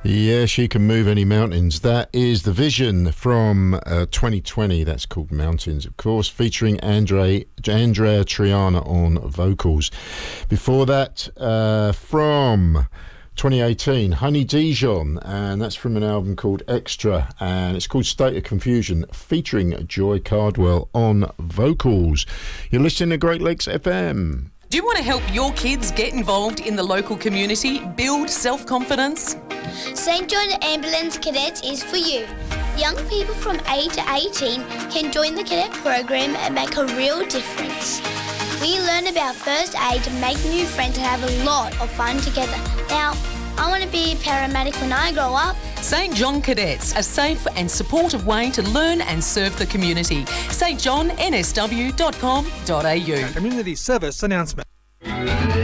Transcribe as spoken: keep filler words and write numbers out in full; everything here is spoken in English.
Yeah, she can move any mountains. That is the Vision from uh, twenty twenty. That's called Mountains, of course, featuring Andre, Andrea Triana on vocals. Before that, uh, from twenty eighteen, Honey Dijon, and that's from an album called Extra, and it's called State of Confusion, featuring Joy Cardwell on vocals. You're listening to Great Lakes F M. Do you want to help your kids get involved in the local community, build self-confidence? Saint John Ambulance Cadets is for you. Young people from eight to eighteen can join the cadet program and make a real difference. We learn about first aid, make new friends and have a lot of fun together. Now, I want to be a paramedic when I grow up. Saint John Cadets, a safe and supportive way to learn and serve the community. s t john n s w dot com dot a u. Community service announcement.